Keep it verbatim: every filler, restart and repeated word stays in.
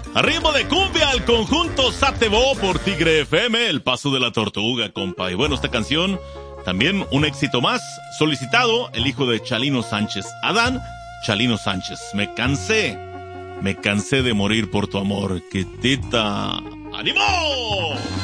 A ritmo de cumbia, el conjunto Satebo por Tigre F M, El Paso de la Tortuga, compa. Y bueno, esta canción, también un éxito más, solicitado, el hijo de Chalino Sánchez, Adán Chalino Sánchez. Me cansé, me cansé de morir por tu amor, que teta. ¡Ánimo!